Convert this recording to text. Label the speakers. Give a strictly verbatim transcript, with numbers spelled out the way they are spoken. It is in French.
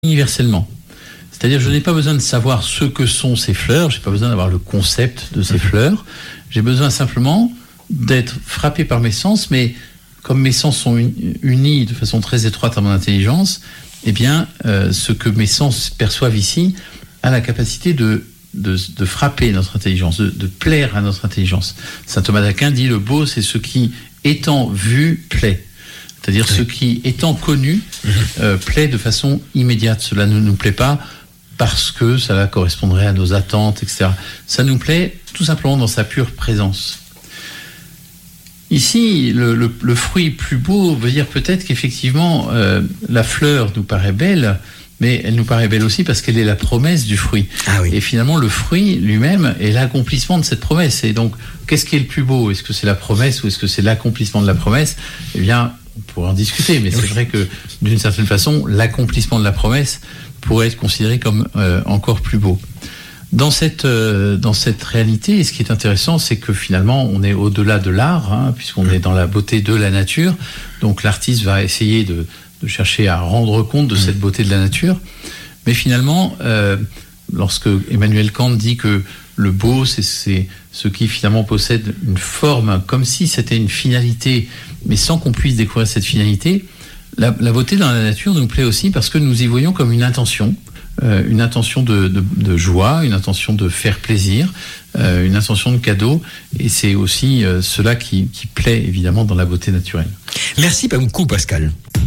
Speaker 1: universellement. C'est-à-dire, je n'ai pas besoin de savoir ce que sont ces fleurs, je n'ai pas besoin d'avoir le concept de ces fleurs, j'ai besoin simplement d'être frappé par mes sens, mais comme mes sens sont unis de façon très étroite à mon intelligence, eh bien, euh, ce que mes sens perçoivent ici a la capacité de, de, de frapper notre intelligence, de, de plaire à notre intelligence. Saint Thomas d'Aquin dit, le beau, c'est ce qui, étant vu, plaît. C'est-à-dire, oui. ce qui, étant connu, euh, plaît de façon immédiate. Cela ne nous plaît pas parce que cela correspondrait à nos attentes, et cetera. Ça nous plaît tout simplement dans sa pure présence. Ici, le, le, le fruit plus beau veut dire peut-être qu'effectivement, euh, la fleur nous paraît belle, mais elle nous paraît belle aussi parce qu'elle est la promesse du fruit. Ah oui. Et finalement, le fruit lui-même est l'accomplissement de cette promesse. Et donc, qu'est-ce qui est le plus beau ? Est-ce que c'est la promesse ou est-ce que c'est l'accomplissement de la promesse ? Eh bien, on pourrait en discuter, mais c'est vrai que d'une certaine façon, l'accomplissement de la promesse pourrait être considéré comme euh, encore plus beau. Dans cette, euh, dans cette réalité, ce qui est intéressant, c'est que finalement, on est au-delà de l'art, hein, puisqu'on est dans la beauté de la nature. Donc l'artiste va essayer de, de chercher à rendre compte de cette beauté de la nature. Mais finalement, euh, lorsque Emmanuel Kant dit que le beau, c'est, c'est ce qui finalement possède une forme, comme si c'était une finalité, mais sans qu'on puisse découvrir cette finalité, la, la beauté dans la nature nous plaît aussi parce que nous y voyons comme une intention, euh, une intention de, de, de joie, une intention de faire plaisir, euh, une intention de cadeau, et c'est aussi euh, cela qui, qui plaît évidemment dans la beauté naturelle.
Speaker 2: Merci beaucoup Pascal.